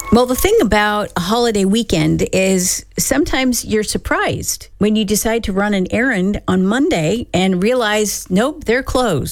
Well, the thing about a holiday weekend is sometimes you're surprised when you decide to run an errand on Monday and realize, nope, they're closed.